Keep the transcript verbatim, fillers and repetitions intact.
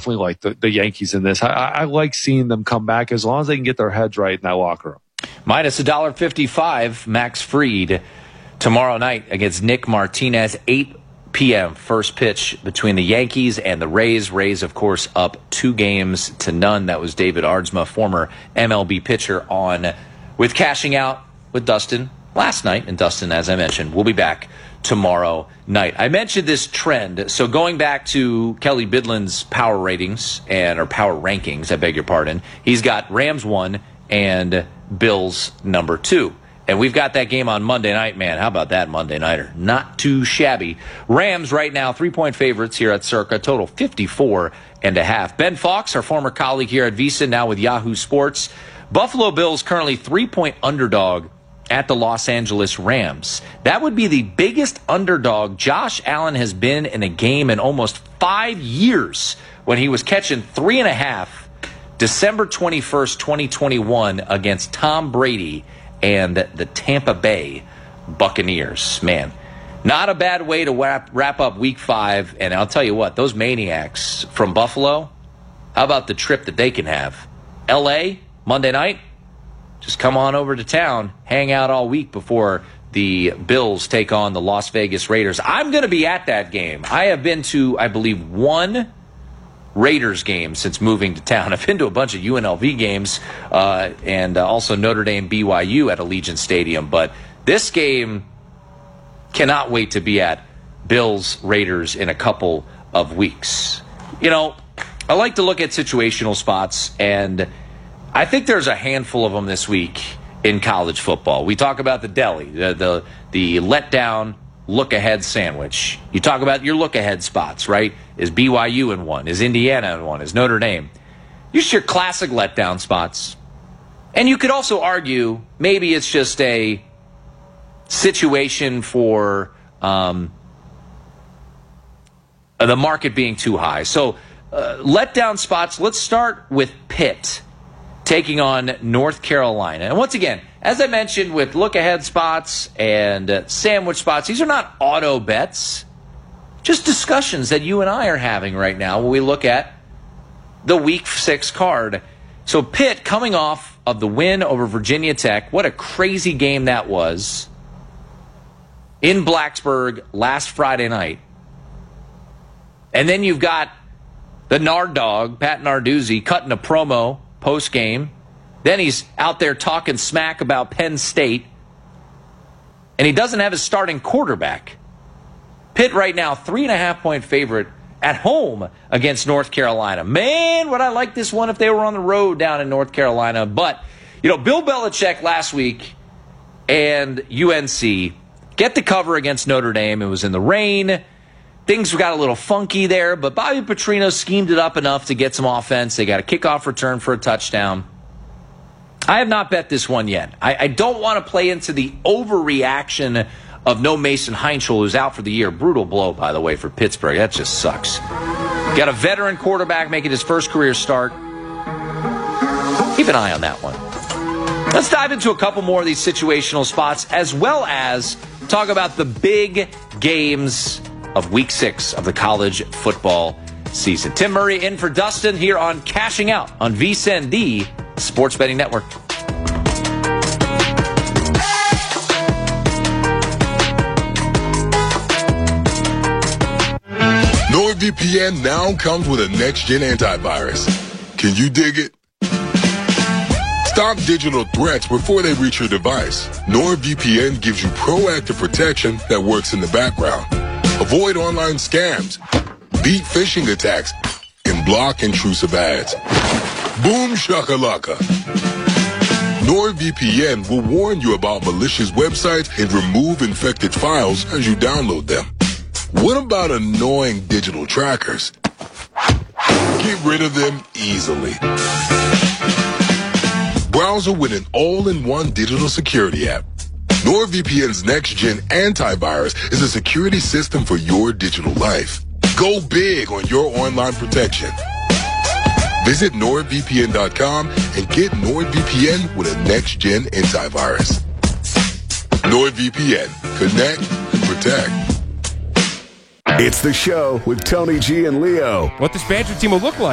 definitely like the, the Yankees in this. I, I like seeing them come back as long as they can get their heads right in that locker room. Minus one dollar fifty-five, Max Fried tomorrow night against Nick Martinez, eight p.m. first pitch between the Yankees and the Rays. Rays, of course, up two games to none. That was David Aardsma, former M L B pitcher, on with Cashing Out with Dustin last night. And Dustin, as I mentioned, will be back tomorrow night. I mentioned this trend. So going back to Kelly Bidlin's power ratings and or power rankings, I beg your pardon, he's got Rams one and Bills number two. And we've got that game on Monday night, man. How about that Monday nighter? Not too shabby. Rams right now, three-point favorites here at Circa, total fifty-four and a half. Ben Fox, our former colleague here at VEASAN, now with Yahoo Sports. Buffalo Bills currently three-point underdog at the Los Angeles Rams. That would be the biggest underdog Josh Allen has been in a game in almost five years when he was catching three and a half December twenty-first, twenty twenty-one against Tom Brady and the Tampa Bay Buccaneers. Man, not a bad way to wrap, wrap up week five. And I'll tell you what, those maniacs from Buffalo, how about the trip that they can have? L A, Monday night, just come on over to town, hang out all week before the Bills take on the Las Vegas Raiders. I'm going to be at that game. I have been to, I believe, one Raiders game since moving to town. I've been to a bunch of U N L V games uh, and uh, also Notre Dame B Y U at Allegiant Stadium. But this game, cannot wait to be at Bills Raiders in a couple of weeks. You know, I like to look at situational spots, and I think there's a handful of them this week in college football. We talk about the deli, the the, the letdown look-ahead sandwich. You talk about your look-ahead spots, right? Is B Y U in one? Is Indiana in one? Is Notre Dame? Just your classic letdown spots. And you could also argue maybe it's just a situation for um, the market being too high. So uh, letdown spots, let's start with Pitt taking on North Carolina. And once again, as I mentioned, with look-ahead spots and uh, sandwich spots, these are not auto bets, just discussions that you and I are having right now when we look at the Week six card. So Pitt coming off of the win over Virginia Tech. What a crazy game that was in Blacksburg last Friday night. And then you've got the Nard Dog, Pat Narduzzi, cutting a promo post-game. Then he's out there talking smack about Penn State. And he doesn't have his starting quarterback. Pitt right now, three and a half point favorite at home against North Carolina. Man, would I like this one if they were on the road down in North Carolina. But, you know, Bill Belichick last week and U N C get the cover against Notre Dame. It was in the rain. Things got a little funky there, but Bobby Petrino schemed it up enough to get some offense. They got a kickoff return for a touchdown. I have not bet this one yet. I, I don't want to play into the overreaction of no Mason Heinschel, who's out for the year. Brutal blow, by the way, for Pittsburgh. That just sucks. Got a veteran quarterback making his first career start. Keep an eye on that one. Let's dive into a couple more of these situational spots, as well as talk about the big games of week six of the college football season. Tim Murray in for Dustin here on Cashing Out on VSiN, the Sports Betting Network. NordVPN now comes with a next-gen antivirus. Can you dig it? Stop digital threats before they reach your device. NordVPN gives you proactive protection that works in the background. Avoid online scams, beat phishing attacks, and block intrusive ads. Boom shakalaka. NordVPN will warn you about malicious websites and remove infected files as you download them. What about annoying digital trackers? Get rid of them easily. Browser with an all-in-one digital security app. NordVPN's next-gen antivirus is a security system for your digital life. Go big on your online protection. Visit Nord V P N dot com and get NordVPN with a next-gen antivirus. NordVPN. Connect and protect. It's the show with Tony G and Leo. What this Badger team will look like.